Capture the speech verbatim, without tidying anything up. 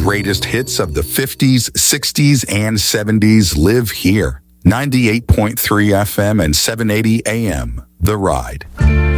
greatest hits of the fifties, sixties, and seventies live here. ninety-eight point three F M and seven eighty A M, The Ride.